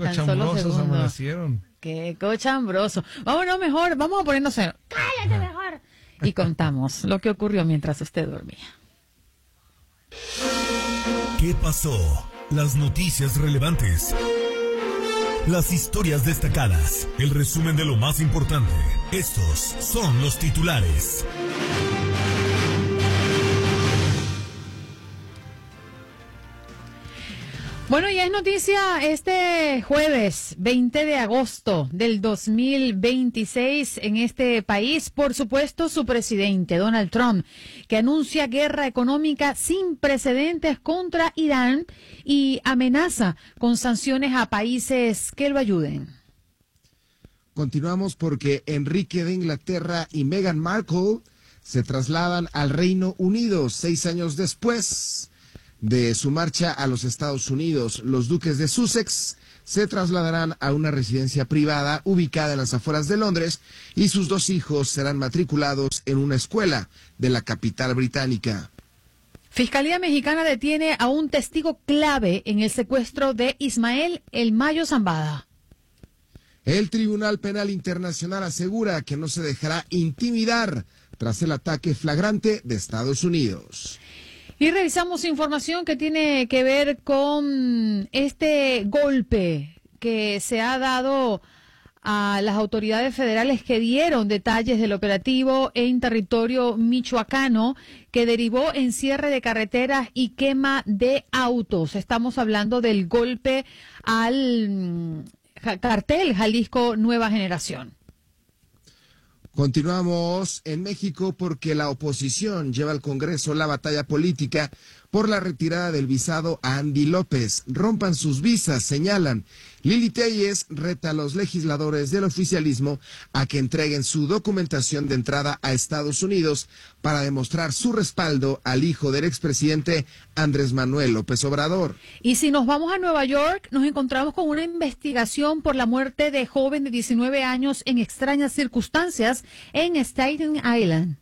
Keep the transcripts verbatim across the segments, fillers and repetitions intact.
tan solo segundos. Amanecieron. Qué cochambroso. Vámonos mejor, vamos a ponernos en... ¡Cállate mejor! Y contamos lo que ocurrió mientras usted dormía. ¿Qué pasó? Las noticias relevantes. Las historias destacadas. El resumen de lo más importante. Estos son los titulares. Bueno, ya es noticia este jueves veinte de agosto del dos mil veintiséis en este país, por supuesto, su presidente, Donald Trump, que anuncia guerra económica sin precedentes contra Irán y amenaza con sanciones a países que lo ayuden. Continuamos porque Enrique de Inglaterra y Meghan Markle se trasladan al Reino Unido seis años después de su marcha a los Estados Unidos. Los duques de Sussex se trasladarán a una residencia privada ubicada en las afueras de Londres y sus dos hijos serán matriculados en una escuela de la capital británica. Fiscalía Mexicana detiene a un testigo clave en el secuestro de Ismael El Mayo Zambada. El Tribunal Penal Internacional asegura que no se dejará intimidar tras el ataque flagrante de Estados Unidos. Y revisamos información que tiene que ver con este golpe que se ha dado a las autoridades federales que dieron detalles del operativo en territorio michoacano que derivó en cierre de carreteras y quema de autos. Estamos hablando del golpe al cartel Jalisco Nueva Generación. Continuamos en México porque la oposición lleva al Congreso la batalla política por la retirada del visado a Andy López. Rompan sus visas, señalan. Lili Telles reta a los legisladores del oficialismo a que entreguen su documentación de entrada a Estados Unidos para demostrar su respaldo al hijo del expresidente Andrés Manuel López Obrador. Y si nos vamos a Nueva York, nos encontramos con una investigación por la muerte de joven de diecinueve años en extrañas circunstancias en Staten Island.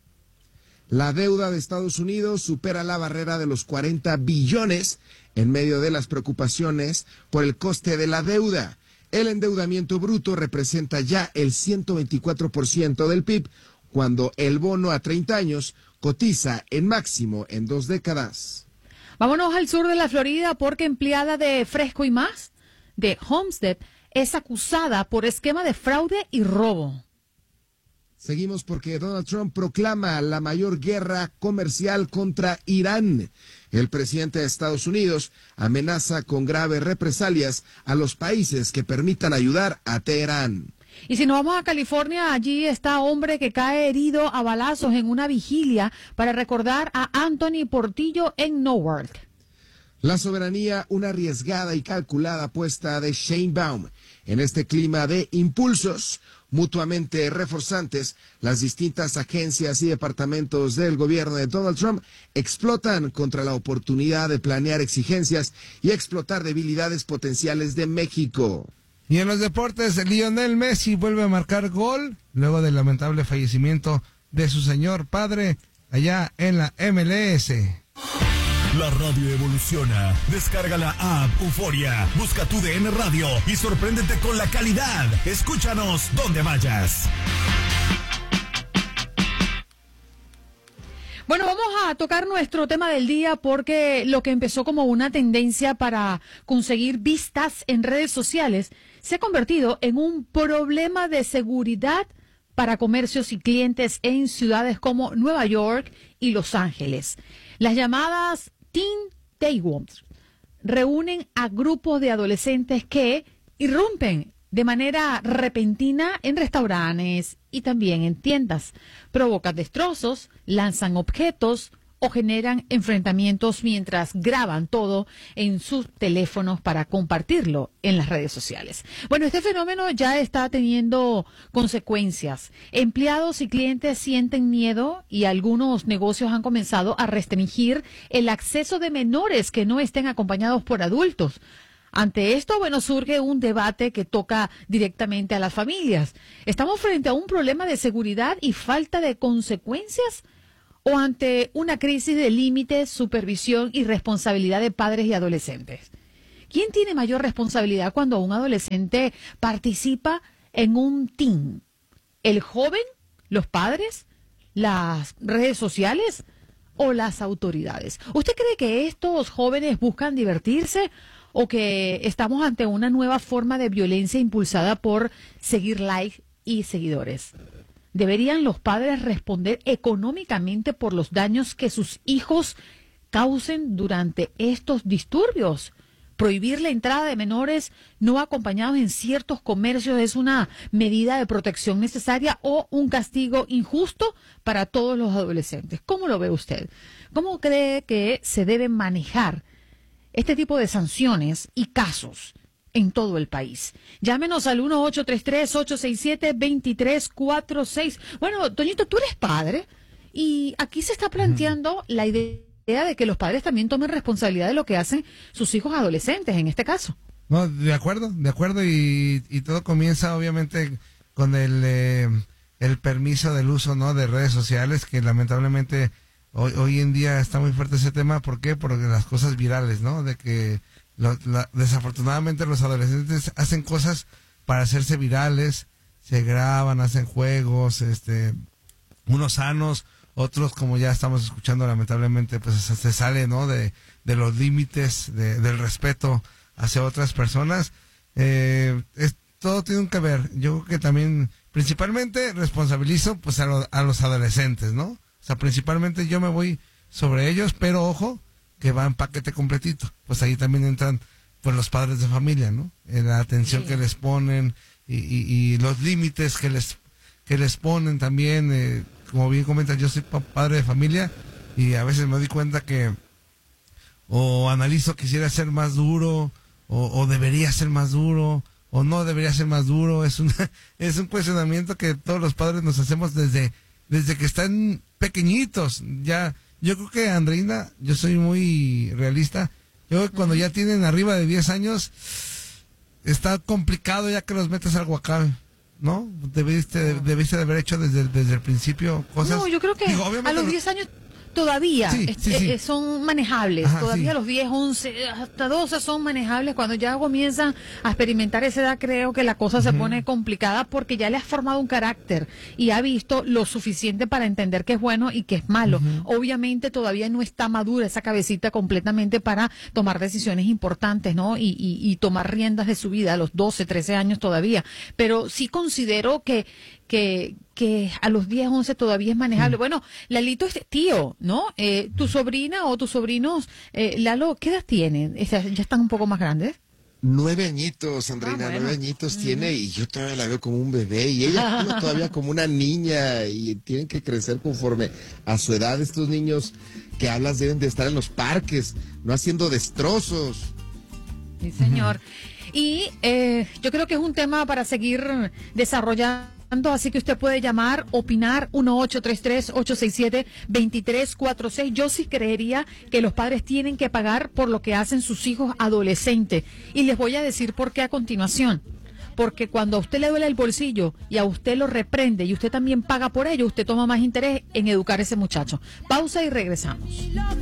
La deuda de Estados Unidos supera la barrera de los cuarenta billones en medio de las preocupaciones por el coste de la deuda. El endeudamiento bruto representa ya el ciento veinticuatro por ciento del P I B, cuando el bono a treinta años cotiza en máximo en dos décadas. Vámonos al sur de la Florida porque empleada de Fresco y Más, de Homestead, es acusada por esquema de fraude y robo. Seguimos porque Donald Trump proclama la mayor guerra comercial contra Irán. El presidente de Estados Unidos amenaza con graves represalias a los países que permitan ayudar a Teherán. Y si nos vamos a California, allí está hombre que cae herido a balazos en una vigilia para recordar a Anthony Portillo en Newark. La soberanía, una arriesgada y calculada apuesta de Sheinbaum. En este clima de impulsos mutuamente reforzantes, las distintas agencias y departamentos del gobierno de Donald Trump explotan contra la oportunidad de planear exigencias y explotar debilidades potenciales de México. Y en los deportes, Lionel Messi vuelve a marcar gol luego del lamentable fallecimiento de su señor padre allá en la M L S. La radio evoluciona. Descarga la app Euforia. Busca tu D N Radio y sorpréndete con la calidad. Escúchanos donde vayas. Bueno, vamos a tocar nuestro tema del día porque lo que empezó como una tendencia para conseguir vistas en redes sociales se ha convertido en un problema de seguridad para comercios y clientes en ciudades como Nueva York y Los Ángeles. Las llamadas Teen Takeovers reúnen a grupos de adolescentes que irrumpen de manera repentina en restaurantes y también en tiendas. Provocan destrozos, lanzan objetos o generan enfrentamientos mientras graban todo en sus teléfonos para compartirlo en las redes sociales. Bueno, este fenómeno ya está teniendo consecuencias. Empleados y clientes sienten miedo y algunos negocios han comenzado a restringir el acceso de menores que no estén acompañados por adultos. Ante esto, bueno, surge un debate que toca directamente a las familias. ¿Estamos frente a un problema de seguridad y falta de consecuencias? ¿O ante una crisis de límites, supervisión y responsabilidad de padres y adolescentes? ¿Quién tiene mayor responsabilidad cuando un adolescente participa en un team? ¿El joven, los padres, las redes sociales o las autoridades? ¿Usted cree que estos jóvenes buscan divertirse o que estamos ante una nueva forma de violencia impulsada por seguir likes y seguidores? ¿Deberían los padres responder económicamente por los daños que sus hijos causen durante estos disturbios? Prohibir la entrada de menores no acompañados en ciertos comercios es una medida de protección necesaria o un castigo injusto para todos los adolescentes. ¿Cómo lo ve usted? ¿Cómo cree que se deben manejar este tipo de sanciones y casos en todo el país? Llámenos al uno ocho tres tres, ocho seis siete, dos tres cuatro seis. Bueno, Toñito, tú eres padre y aquí se está planteando uh-huh. la idea de que los padres también tomen responsabilidad de lo que hacen sus hijos adolescentes, en este caso. No, de acuerdo, de acuerdo, y, y todo comienza obviamente con el eh, el permiso del uso, ¿no?, de redes sociales, que lamentablemente hoy, hoy en día está muy fuerte ese tema. ¿Por qué? Porque las cosas virales, ¿no?, de que lo, la, desafortunadamente los adolescentes hacen cosas para hacerse virales, se graban, hacen juegos, este, unos sanos, otros, como ya estamos escuchando, lamentablemente, pues se sale, ¿no?, de, de los límites, de, del respeto hacia otras personas. Eh, es, todo tiene que ver. Yo creo que también, principalmente, responsabilizo pues a, lo, a los adolescentes, ¿no? O sea, principalmente yo me voy sobre ellos, pero ojo, que va en paquete completito. Pues ahí también entran pues los padres de familia, ¿no? Eh, la atención sí. que les ponen y, y, y los límites que les, que les ponen también. Eh, como bien comentas, yo soy padre de familia y a veces me doy cuenta que o analizo quisiera ser más duro o, o debería ser más duro o no debería ser más duro. Es un, es un cuestionamiento que todos los padres nos hacemos desde, desde que están pequeñitos. Ya, yo creo que, Andreina, yo soy muy realista. Yo creo que cuando ya tienen arriba de diez años está complicado ya que los metas al guacal, ¿no? Debiste, debiste de haber hecho desde, desde el principio cosas. No, yo creo que digo, a los diez años todavía sí, es, sí, sí. Eh, son manejables. Ajá, todavía sí. A los diez, once, hasta doce son manejables. Cuando ya comienzan a experimentar esa edad, creo que la cosa uh-huh. se pone complicada porque ya le has formado un carácter y ha visto lo suficiente para entender qué es bueno y qué es malo. Uh-huh. Obviamente todavía no está madura esa cabecita completamente para tomar decisiones importantes, ¿no? Y, y, y tomar riendas de su vida a los doce, trece años todavía. Pero sí considero que que que a los diez, once todavía es manejable. Mm. Bueno, Lalito es tío, ¿no? Eh, tu sobrina o tus sobrinos, eh, Lalo, ¿qué edad tienen? ¿Ya están un poco más grandes? Nueve añitos, Andreina, ah, bueno. nueve añitos mm. tiene y yo todavía la veo como un bebé y ella todavía como una niña y tienen que crecer conforme a su edad. Estos niños que hablas deben de estar en los parques, no haciendo destrozos. Sí, señor. Uh-huh. Y eh, yo creo que es un tema para seguir desarrollando. Así que usted puede llamar, opinar, uno ocho tres tres, ocho seis siete, dos tres cuatro seis. Yo sí creería que los padres tienen que pagar por lo que hacen sus hijos adolescentes. Y les voy a decir por qué a continuación. Porque cuando a usted le duele el bolsillo y a usted lo reprende y usted también paga por ello, usted toma más interés en educar a ese muchacho. Pausa y regresamos.